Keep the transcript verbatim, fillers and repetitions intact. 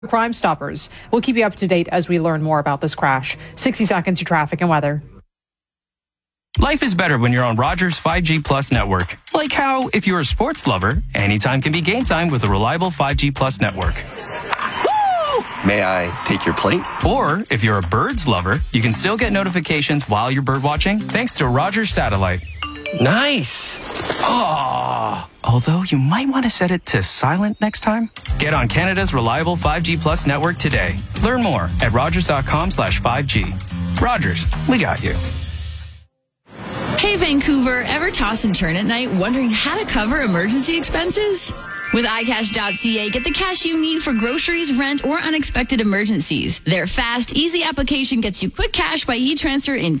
Crime Stoppers. We'll keep you up to date as we learn more about this crash. sixty seconds to traffic and weather. Life is better when you're on Rogers five G Plus network. Like how, if you're a sports lover, anytime can be game time with a reliable five G Plus network. Woo! May I take your plate? Or, if you're a birds lover, you can still get notifications while you're bird watching thanks to Rogers Satellite. Nice. Oh, although you might want to set it to silent next time. Get on Canada's reliable five G Plus network today. Learn more at rogers.com slash 5G. Rogers, we got you. Hey Vancouver, ever toss and turn at night wondering how to cover emergency expenses? With i cash dot c a, get the cash you need for groceries, rent, or unexpected emergencies. Their fast, easy application gets you quick cash by e-transfer in